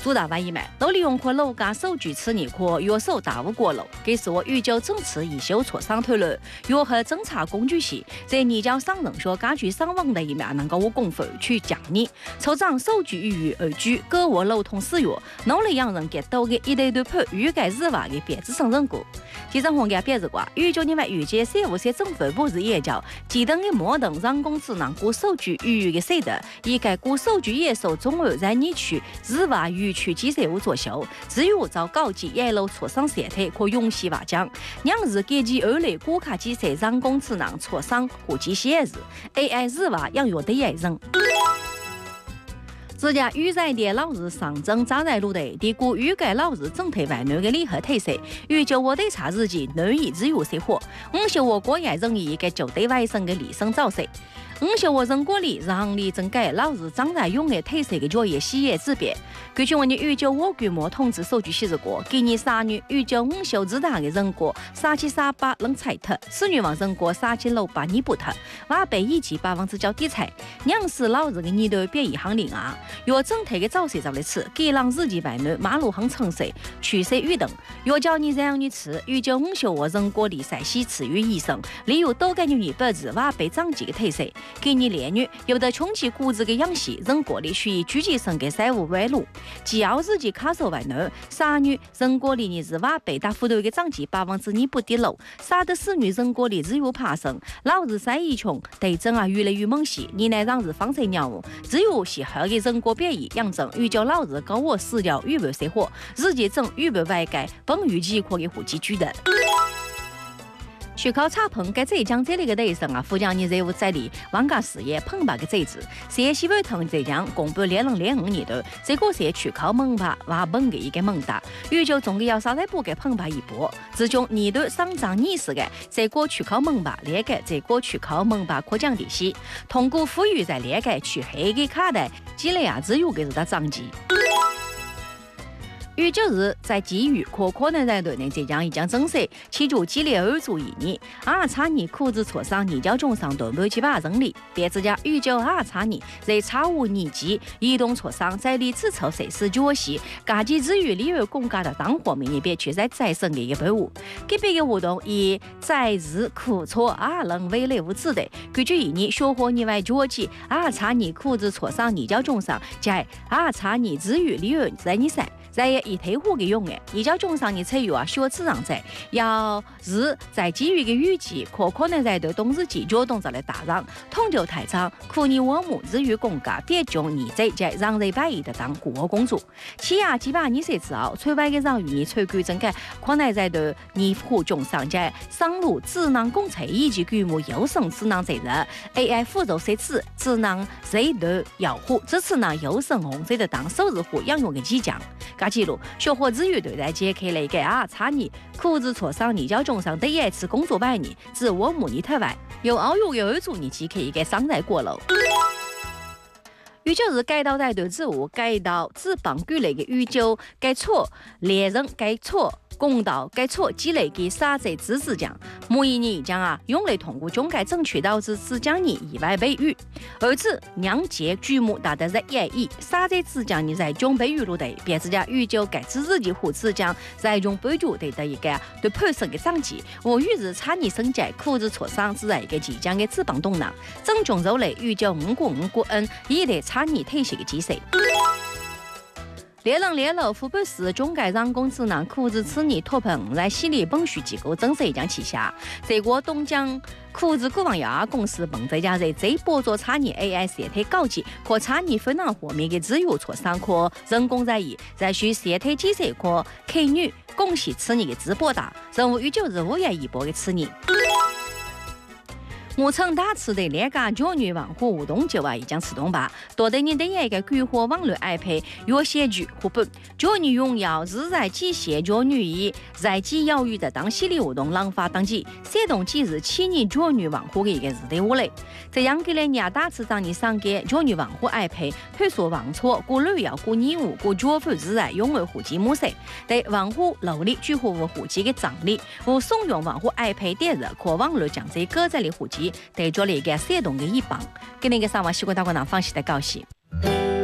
苏大发一买，楼里用可楼价手举此年可约手大无过楼，给说预就政次一修错商推了，约和侦查工具系，在你叫上人说家具伤亡的一面能够我公费去讲你，抽长手举与而举各我楼通使用，努力让人给到嘅一堆堆判预计日话嘅别子承认过。其实红嘅别子话，预就你们预计税务些政府部是也叫，记等嘅摩等人工智能过手举与嘅税的，一概过手举也受中而在你区日话与区计税务作秀，只有遭高级一路磋商社体可永续话讲，两日给其二类国卡计税人工智能磋商和计些日 AI 日话养育的一人。自家预在的老日上证扎在路的低估预计老日整体外内的利和退税，预就我对查日记内以自由生活，修我国也人一个就对外生的利生早税。修我人国里让利增改老日长在用的退税的就业企业指标。根据我的预就我规模统计数据显示过，今年3月预就修最大的人国3738能采特，4月往人国3768你不特，瓦北以及8%较低彩，两是老日的年度别一行零啊。若整体的早税照的次，给让日记外内马路横城税、取税预等，若叫你这样的次，预就修我人国里赛西次于医生，例如都该你本日瓦北涨级的退税。给你连女有的穷其估值的养息，人国里需以聚集生给债务外路，既要日记卡手外内，3月人国里你日瓦北大幅度的涨级2%不低楼，杀的4月人国里日有爬升，老日赛一穷，对症啊越来越猛细，你来让日方才鸟物，只有是好的人国变异养成，预叫老日高我死掉预备生活，日记整预备外改本预计可以户籍居的。去考查棚该浙江这里个内生啊，富江你任务在理王家事业澎湃个这子，陕西委腾浙江公布2005年度这个社区考门牌瓦本的一个门大，预计总计要稍微补给澎湃一波，自从年度上涨逆势的这个区考门牌列个这个区考门牌可降低息，通过富裕在列个去黑给卡的积累啊自由给日的涨级。预计日在基于可能在对内浙江已将增税，其中激烈而足一年，2年苦子磋商年交中上都没去把人力，别自家预计2年在查无年级移动磋商在历次抽税是决息，家己至于利润公家的当货民也别去在再生的一个本物，给别个活动以在日苦挫人为类物质的，根据一年学活你外决计2年苦子磋商年交中上在2年至于利润在你赛。在一退货给用的，你叫中上你采用啊，学自然在要日在基于的预计，可能在对冬日季节动作的打让，统就太长，苦你我母日语公家别种你在让人百亿的当国公主，起亚几把你谁知道，催外的让与你催规整改，可能在对你户中上在商路智能工程以及规模优胜智能责任 AI 辅助设置智能谁的要户，这次呢优胜红色的当首日户养用的即将。记录学活日语对待解开了个2年苦子磋商你交中上第一次工作百年，自我母你特外有奥运有助你即可以给商在过楼。预就是改到在对职务改到职棒举类的预就改错猎人改错公道改错积累给杀贼支持奖，每一年将用来通过中改争取导致只奖你意外被遇，而此两届剧目达到1亿，杀贼只奖你在中被遇路的，别自家预就改自日记户只奖在中被遇得的一个对本身的涨级，我与日差你升级苦子磋商只在一个即将的职棒动荡，整中肉类预就5个恩以得差你退休的机会。猎人猎楼湖北市中改人工智能苦子此年托盘在系列本属机构正式一将旗下，这个东江苦子股份有限公司本在家在这波做差年 AI 社体高级可差年分量方面的自由磋商可人工在意，在需社体计算可客女恭喜此年的直播大，任务与就是5元一波的此年。我曾大次的列个教育网络互动就已将启动吧，多得你的一个规划网络 iPad 约写剧互本，教育用要日在机械教育以在机教育的当系列活动廊发当机，写动即日7年教育网络的一个日的我嘞，这样给了你大次当你上给教育网络 iPad 推说网错过旅游过义务过教育日在用为户籍模式，对网络努力举户户籍的奖励，我送用网络 iPad 点日可网络将这个在的户籍。对做了一个社动的一帮，给那个上网习惯打过那方式的高兴。